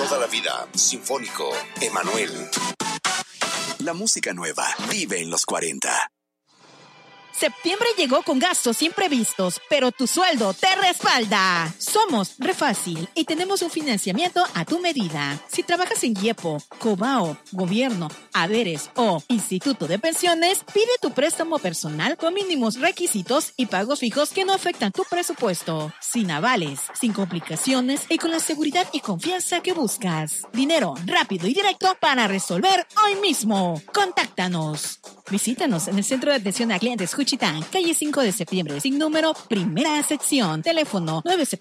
toda la vida. Sinfónico, Emanuel. La música nueva vive en los 40. Septiembre llegó con gastos imprevistos, pero tu sueldo te respalda. Somos Refácil y tenemos un financiamiento a tu medida. Si trabajas en IEPO, Cobao, Gobierno, Haberes o Instituto de Pensiones, pide tu préstamo personal con mínimos requisitos y pagos fijos que no afectan tu presupuesto. Sin avales, sin complicaciones y con la seguridad y confianza que buscas. Dinero rápido y directo para resolver hoy mismo. Contáctanos. Visítanos en el Centro de Atención a Clientes Juchitán, calle 5 de septiembre, sin número, primera sección. Teléfono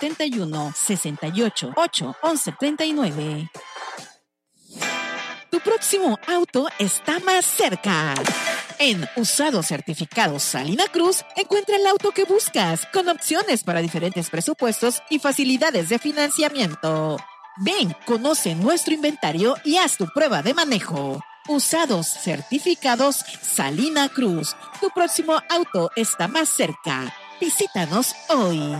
971-68-8-1139. Tu próximo auto está más cerca. En Usados Certificados Salina Cruz, encuentra el auto que buscas, con opciones para diferentes presupuestos y facilidades de financiamiento. Ven, conoce nuestro inventario y haz tu prueba de manejo. Usados Certificados Salina Cruz. Tu próximo auto está más cerca. Visítanos hoy.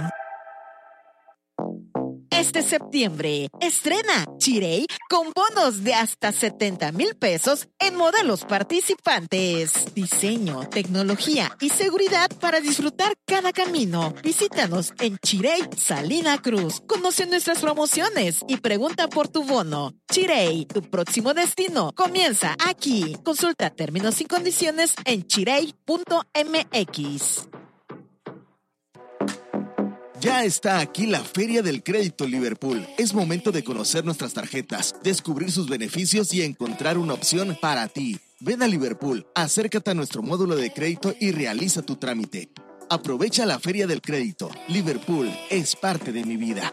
Este septiembre, estrena Chirey con bonos de hasta 70,000 pesos en modelos participantes. Diseño, tecnología y seguridad para disfrutar cada camino. Visítanos en Chirey Salina Cruz. Conoce nuestras promociones y pregunta por tu bono. Chirey, tu próximo destino comienza aquí. Consulta términos y condiciones en chirey.mx. Ya está aquí la Feria del Crédito Liverpool. Es momento de conocer nuestras tarjetas, descubrir sus beneficios y encontrar una opción para ti. Ven a Liverpool, acércate a nuestro módulo de crédito y realiza tu trámite. Aprovecha la Feria del Crédito. Liverpool es parte de mi vida.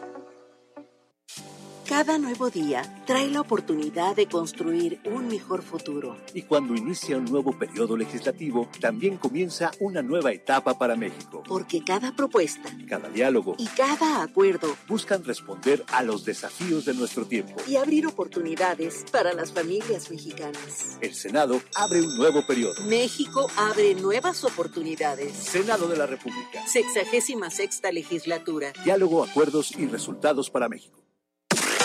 Cada nuevo día trae la oportunidad de construir un mejor futuro. Y cuando inicia un nuevo periodo legislativo, también comienza una nueva etapa para México. Porque cada propuesta, cada diálogo y cada acuerdo buscan responder a los desafíos de nuestro tiempo y abrir oportunidades para las familias mexicanas. El Senado abre un nuevo periodo. México abre nuevas oportunidades. Senado de la República. 66ª legislatura. Diálogo, acuerdos y resultados para México.